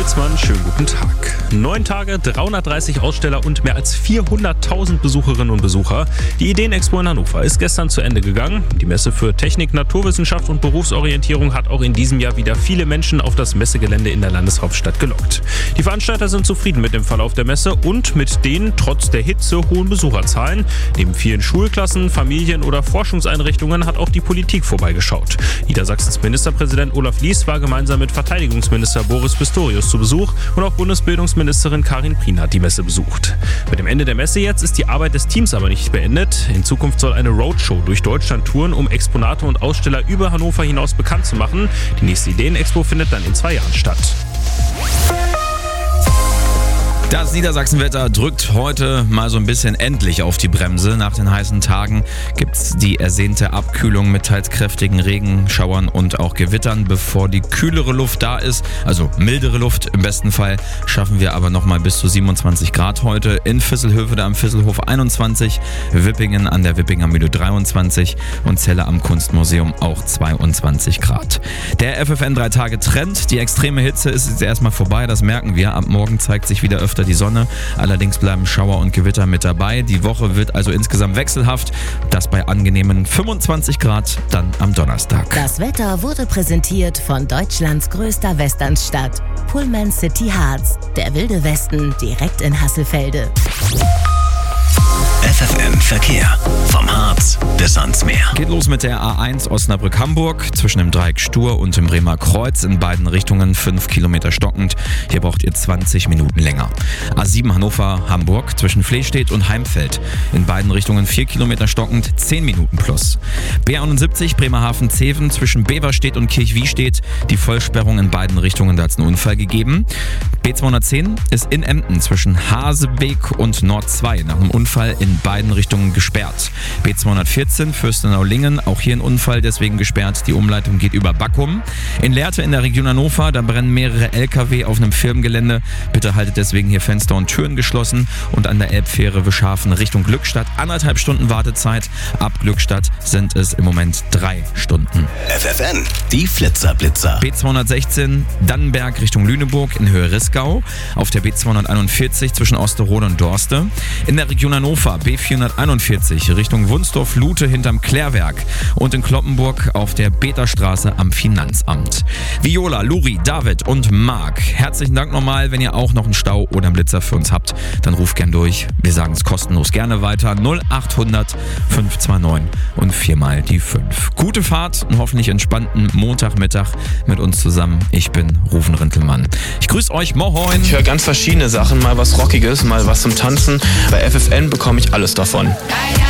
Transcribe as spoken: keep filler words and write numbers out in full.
Salzmann, schönen guten Tag. Neun Tage, dreihundertdreißig Aussteller und mehr als vierhunderttausend Besucherinnen und Besucher. Die Ideenexpo in Hannover ist gestern zu Ende gegangen. Die Messe für Technik, Naturwissenschaft und Berufsorientierung hat auch in diesem Jahr wieder viele Menschen auf das Messegelände in der Landeshauptstadt gelockt. Die Veranstalter sind zufrieden mit dem Verlauf der Messe und mit den trotz der Hitze hohen Besucherzahlen. Neben vielen Schulklassen, Familien oder Forschungseinrichtungen hat auch die Politik vorbeigeschaut. Niedersachsens Ministerpräsident Olaf Lies war gemeinsam mit Verteidigungsminister Boris Pistorius zu Besuch und auch Bundesbildungsministerin Karin Prien hat die Messe besucht. Mit dem Ende der Messe jetzt ist die Arbeit des Teams aber nicht beendet. In Zukunft soll eine Roadshow durch Deutschland touren, um Exponate und Aussteller über Hannover hinaus bekannt zu machen. Die nächste Ideenexpo findet dann in zwei Jahren statt. Das Niedersachsenwetter drückt heute mal so ein bisschen endlich auf die Bremse. Nach den heißen Tagen gibt's die ersehnte Abkühlung mit teils kräftigen Regenschauern und auch Gewittern. Bevor die kühlere Luft da ist, also mildere Luft im besten Fall, schaffen wir aber nochmal bis zu siebenundzwanzig Grad heute. In Visselhövede am Visselhof einundzwanzig, Wippingen an der Wippinger Mühle dreiundzwanzig und Celle am Kunstmuseum auch zweiundzwanzig Grad. Der F F N drei Tage Trend. Die extreme Hitze ist jetzt erstmal vorbei, das merken wir. Ab morgen zeigt sich wieder öfter die Sonne. Allerdings bleiben Schauer und Gewitter mit dabei. Die Woche wird also insgesamt wechselhaft. Das bei angenehmen fünfundzwanzig Grad dann am Donnerstag. Das Wetter wurde präsentiert von Deutschlands größter Westernstadt, Pullman City Harz. Der wilde Westen direkt in Hasselfelde. F F N Verkehr. Vom Harz bis ans Meer. Geht los mit der A eins Osnabrück-Hamburg zwischen dem Dreieck Stur und dem Bremer Kreuz in beiden Richtungen fünf Kilometer stockend. Hier braucht ihr zwanzig Minuten länger. A sieben Hannover-Hamburg zwischen Flehstedt und Heimfeld in beiden Richtungen vier Kilometer stockend, zehn Minuten plus. B einundsiebzig Bremerhaven-Zeven zwischen Beverstedt und Kirchwiestedt. Die Vollsperrung in beiden Richtungen, da hat es einen Unfall gegeben. B zweihundertzehn ist in Emden zwischen Hasebeek und Nord zwei nach einem Unfall in beiden Richtungen gesperrt. B zweihundertvierzehn Fürstenau-Lingen, auch hier ein Unfall, deswegen gesperrt. Die Umleitung geht über Backum. In Lehrte in der Region Hannover, da brennen mehrere L K W auf einem Firmengelände. Bitte haltet deswegen hier Fenster und Türen geschlossen. Und an der Elbfähre Wischhafen Richtung Glückstadt anderthalb Stunden Wartezeit. Ab Glückstadt sind es im Moment drei Stunden. F F N, die Flitzer-Blitzer. B zweihundertsechzehn Dannenberg Richtung Lüneburg in Höhe Rißgau. Auf der B zweihunderteinundvierzig zwischen Osterode und Dorste. In der Region Hannover B vierhunderteinundvierzig Richtung Wunsdorf-Lute hinterm Klärwerk und in Kloppenburg auf der Beterstraße am Finanzamt. Viola, Luri, David und Marc, herzlichen Dank nochmal. Wenn ihr auch noch einen Stau oder einen Blitzer für uns habt, dann ruft gern durch. Wir sagen es kostenlos gerne weiter. null achthundert fünf zwei neun und viermal die fünf. Gute Fahrt und hoffentlich entspannten Montagmittag mit uns zusammen. Ich bin Rufen Rintelmann. Ich grüße euch, moin. Ich höre ganz verschiedene Sachen, mal was Rockiges, mal was zum Tanzen. Bei F F N bekomme ich alles davon.